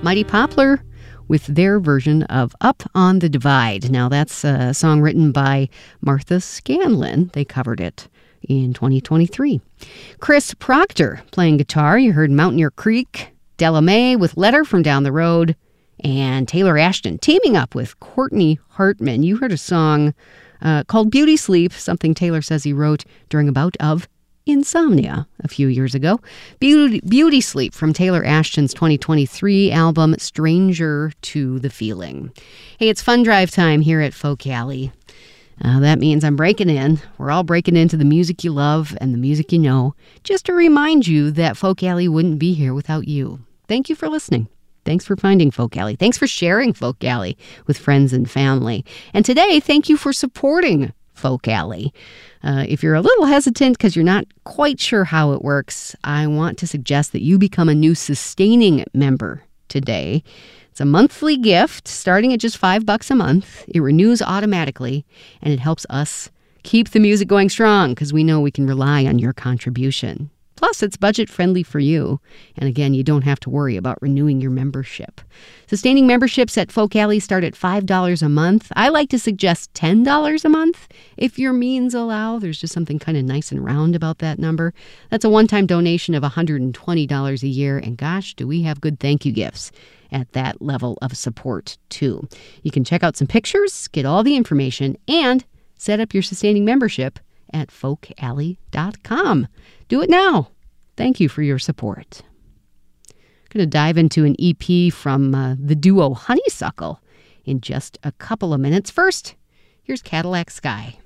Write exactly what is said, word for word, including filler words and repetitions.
Mighty Poplar with their version of Up on the Divide. Now, that's a song written by Martha Scanlon. They covered it in twenty twenty-three. Chris Proctor playing guitar. You heard Mountaineer Creek, Della Mae with Letter from Down the Road, and Taylor Ashton teaming up with Courtney Hartman. You heard a song uh, called Beauty Sleep, something Taylor says he wrote during a bout of insomnia a few years ago. Beauty, Beauty Sleep from Taylor Ashton's twenty twenty-three album, Stranger to the Feeling. Hey, it's fun drive time here at Folk Alley. Uh, that means I'm breaking in. We're all breaking into the music you love and the music you know, just to remind you that Folk Alley wouldn't be here without you. Thank you for listening. Thanks for finding Folk Alley. Thanks for sharing Folk Alley with friends and family. And today, thank you for supporting Folk Alley. Uh, if you're a little hesitant because you're not quite sure how it works, I want to suggest that you become a new sustaining member today. It's a monthly gift starting at just five bucks a month. It renews automatically, and it helps us keep the music going strong because we know we can rely on your contribution. Plus, it's budget-friendly for you. And again, you don't have to worry about renewing your membership. Sustaining memberships at Folk Alley start at five dollars a month. I like to suggest ten dollars a month if your means allow. There's just something kind of nice and round about that number. That's a one-time donation of one hundred twenty dollars a year. And gosh, do we have good thank you gifts at that level of support, too. You can check out some pictures, get all the information, and set up your sustaining membership at folk alley dot com. Do it now. Thank you for your support. I'm going to dive into an E P from uh, the duo Honeysuckle in just a couple of minutes. First, here's Cadillac Sky.